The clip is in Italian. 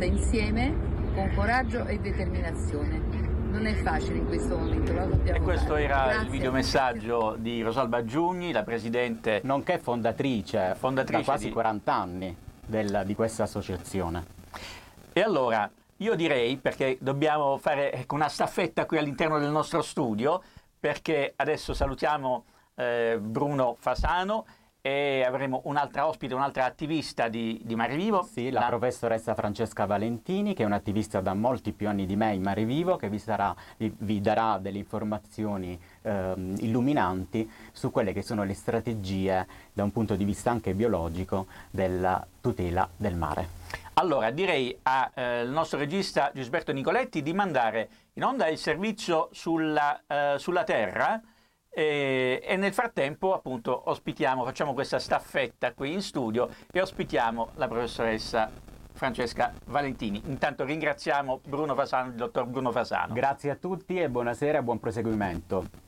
fatta insieme con coraggio e determinazione. Non è facile in questo momento, lo sappiamo. E questo fare. era Grazie. il videomessaggio di Rosalba Giugni, la presidente, nonché fondatrice da quasi 40 anni di questa associazione. E allora, io direi, perché dobbiamo fare una staffetta qui all'interno del nostro studio, perché adesso salutiamo Bruno Fasano e avremo un'altra ospite, un'altra attivista di Mare Vivo. Sì, la professoressa Francesca Valentini, che è un'attivista da molti più anni di me in Mare Vivo, che vi darà delle informazioni illuminanti su quelle che sono le strategie da un punto di vista anche biologico della tutela del mare. Allora, direi al nostro regista Gisberto Nicoletti di mandare in onda il servizio sulla Terra e nel frattempo appunto facciamo questa staffetta qui in studio e ospitiamo la professoressa Francesca Valentini. Intanto ringraziamo Bruno Fasano, il dottor Bruno Fasano. Grazie a tutti e buonasera e buon proseguimento.